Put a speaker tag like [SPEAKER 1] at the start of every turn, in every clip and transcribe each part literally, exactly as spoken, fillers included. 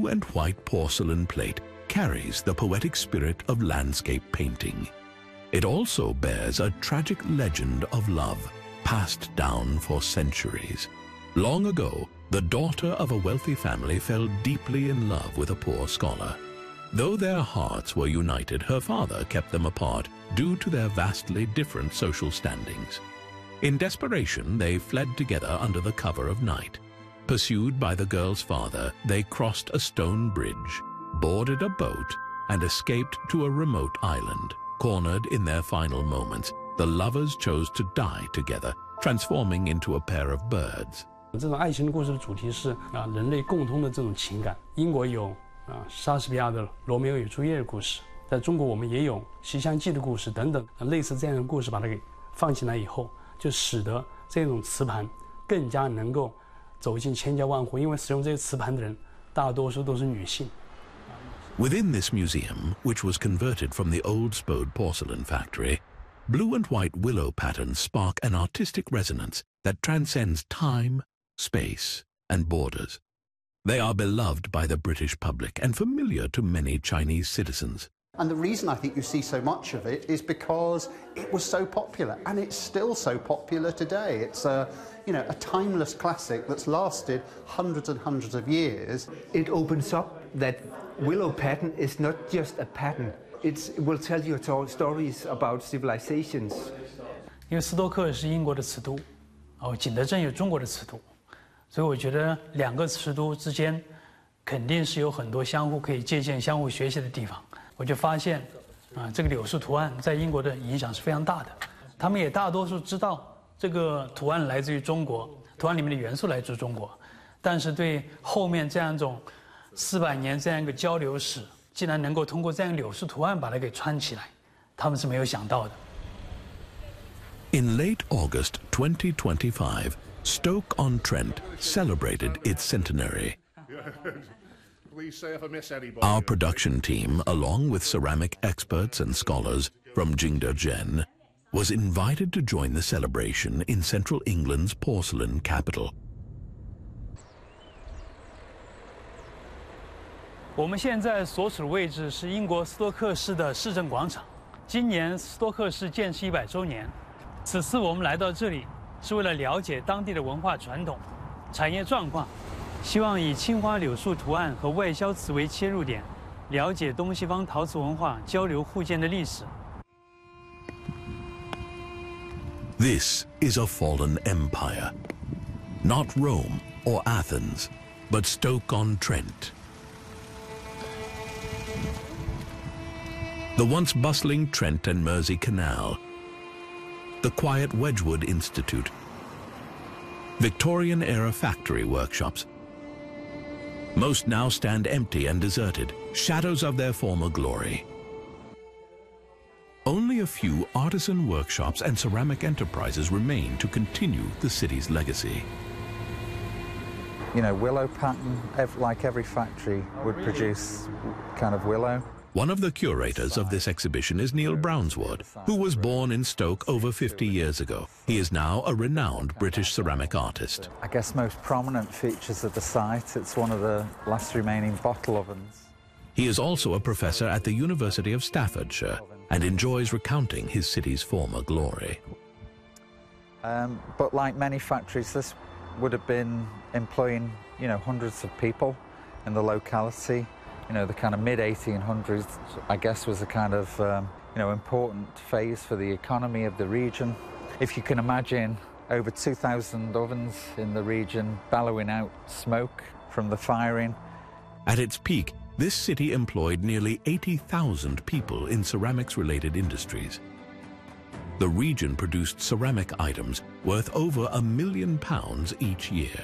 [SPEAKER 1] and white porcelain plate carries the poetic spirit of landscape painting. It also bears a tragic legend of love, passed down for centuries. Long ago, the daughter of a wealthy family fell deeply in love with a poor scholar. Though their hearts were united, her father kept them apart due to their vastly different social standings. In desperation, they fled together under the cover of night. Pursued by the girl's father, they crossed a stone bridge, boarded a boat, and escaped to a remote island. Cornered in their final moments, the lovers chose to die together, transforming into a pair of birds.
[SPEAKER 2] 这种爱情的故事的主题是啊，人类共通的这种情感。英国有啊莎士比亚的《罗密欧与朱丽叶》的故事，在中国我们也有《西厢记》的故事等等，类似这样的故事，把它给放进来以后，就使得这种瓷盘更加能够走进千家万户，因为使用这些瓷盘的人大多数都是女性。
[SPEAKER 1] Within this museum, which was converted from the old Spode porcelain factory, blue and white willow patterns spark an artistic resonance that transcends time, space, and borders. They are beloved by the British public and familiar to many Chinese citizens.
[SPEAKER 3] And the reason I think you see so much of it is because it was so popular, and it's still so popular today. It's a, you know, a timeless classic that's lasted hundreds and hundreds of years.
[SPEAKER 4] It opens up that willow pattern is not just a pattern. It's, it will tell you stories about civilizations.
[SPEAKER 2] 因为斯托克是英国的瓷都，哦，景德镇有中国的瓷都，所以我觉得两个瓷都之间肯定是有很多相互可以借鉴、相互学习的地方。我就发现，啊，这个柳树图案在英国的影响是非常大的。他们也大多数知道这个图案来自于中国，图案里面的元素来自于中国，但是对后面这样一种四百年这样一个交流史，竟然能够通过这样柳树图案把它给穿起来，他们是没有想到的。
[SPEAKER 1] In late August twenty twenty-five, Stoke-on-Trent celebrated its centenary. Our production team, along with ceramic experts and scholars from Jingdezhen, was invited to join the celebration in central England's porcelain capital.
[SPEAKER 2] 我们现在所处的位置是英国斯托克市的市政广场。今年斯托克市建市一百周年，此次我们来到这里是为了了解当地的文化传统、产业状况，希望以青花柳树图案和外销瓷为切入点，了解东西方陶瓷文化交流互鉴的历史。
[SPEAKER 1] This is a fallen empire, not Rome or Athens, but Stoke-on-Trent. The once bustling Trent and Mersey Canal, the quiet Wedgwood Institute, Victorian-era factory workshops. Most now stand empty and deserted, shadows of their former glory. Only a few artisan workshops and ceramic enterprises remain to continue the city's legacy.
[SPEAKER 5] You know, willow pattern, like every factory would produce kind of willow.
[SPEAKER 1] One of the curators of this exhibition is Neil Brownswood, who was born in Stoke over fifty years ago. He is now a renowned British ceramic artist.
[SPEAKER 5] I guess most prominent features of the site, it's one of the last remaining bottle ovens.
[SPEAKER 1] He is also a professor at the University of Staffordshire and enjoys recounting his city's former glory.
[SPEAKER 5] Um, but like many factories, this would have been employing, you know, hundreds of people in the locality. You know, the kind of mid eighteen hundreds, I guess, was a kind of, um, you know, important phase for the economy of the region. If you can imagine over two thousand ovens in the region bellowing out smoke from the firing.
[SPEAKER 1] At its peak, this city employed nearly eighty thousand people in ceramics-related industries. The region produced ceramic items worth over a million pounds each year.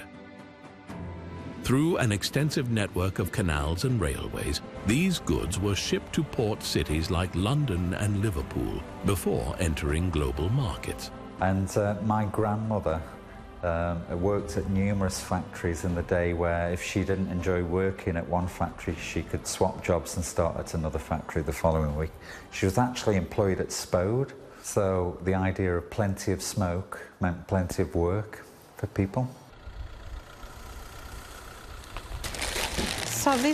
[SPEAKER 1] Through an extensive network of canals and railways, these goods were shipped to port cities like London and Liverpool before entering global markets.
[SPEAKER 5] And uh, my grandmother um, worked at numerous factories in the day where if she didn't enjoy working at one factory, she could swap jobs and start at another factory the following week. She was actually employed at Spode, so the idea of plenty of smoke meant plenty of work for people.
[SPEAKER 6] So this